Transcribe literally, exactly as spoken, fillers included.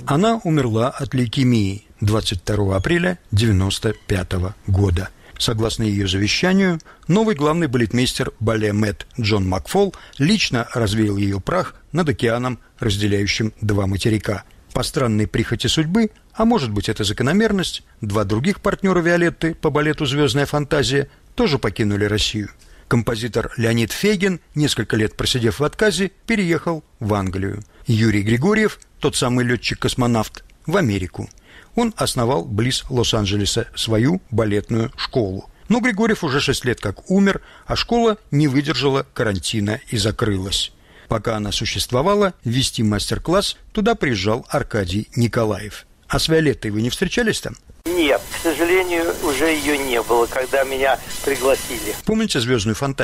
Она умерла от лейкемии двадцать второго апреля девяносто пятого года. Согласно ее завещанию, новый главный балетмейстер бале Мэт Джон Макфол лично развеял ее прах над океаном, разделяющим два материка. По странной прихоти судьбы, а может быть это закономерность, два других партнера Виолетты по балету «Звездная фантазия» тоже покинули Россию. Композитор Леонид Фейгин, несколько лет просидев в отказе, переехал в Англию. Юрий Григорьев, тот самый летчик-космонавт, в Америку. Он основал близ Лос-Анджелеса свою балетную школу. Но Григорьев уже шесть лет как умер, а школа не выдержала карантина и закрылась. Пока она существовала, вести мастер-класс туда приезжал Аркадий Николаев. А с Виолеттой вы не встречались там? Нет, к сожалению, уже ее не было, когда меня пригласили. Помните «Звездную фантазию»?